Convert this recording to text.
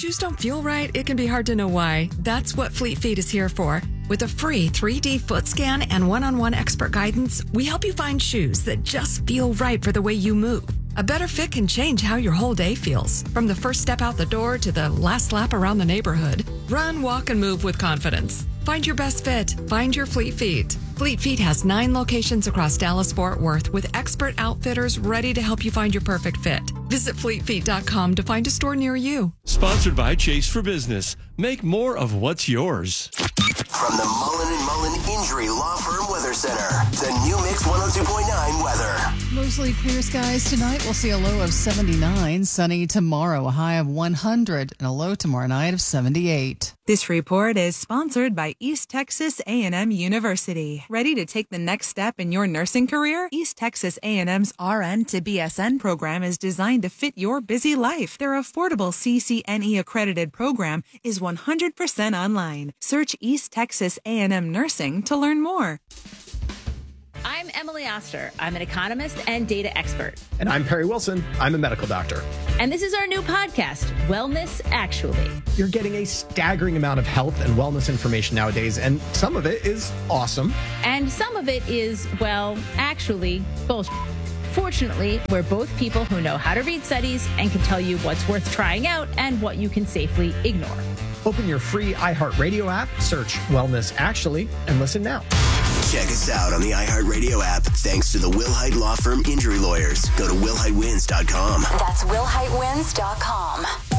shoes don't feel right, it can be hard to know why. That's what Fleet Feet is here for. With a free 3D foot scan and one-on-one expert guidance, we help you find shoes that just feel right for the way you move. A better fit can change how your whole day feels. From the first step out the door to the last lap around the neighborhood. Run, walk, and move with confidence. Find your best fit. Find your Fleet Feet. Fleet Feet has 9 locations across Dallas-Fort Worth with expert outfitters ready to help you find your perfect fit. Visit fleetfeet.com to find a store near you. Sponsored by Chase for Business. Make more of what's yours. From the Mullen & Mullen Injury Law Firm Weather Center, the New Mix 102.9 weather. Mostly clear skies tonight. We'll see a low of 79. Sunny tomorrow, a high of 100, and a low tomorrow night of 78. This report is sponsored by East Texas A&M University. Ready to take the next step in your nursing career? East Texas A&M's RN to BSN program is designed to fit your busy life. Their affordable CCNE accredited program is 100% online. Search East Texas A&M Nursing to learn more. I'm Emily Oster. I'm an economist and data expert. And I'm Perry Wilson. I'm a medical doctor. And this is our new podcast, Wellness Actually. You're getting a staggering amount of health and wellness information nowadays, and some of it is awesome. And some of it is, well, actually, bullshit. Fortunately, we're both people who know how to read studies and can tell you what's worth trying out and what you can safely ignore. Open your free iHeartRadio app, search Wellness Actually, and listen now. Check us out on the iHeartRadio app thanks to the Wilhite Law Firm Injury Lawyers. Go to wilhitewins.com. That's wilhitewins.com.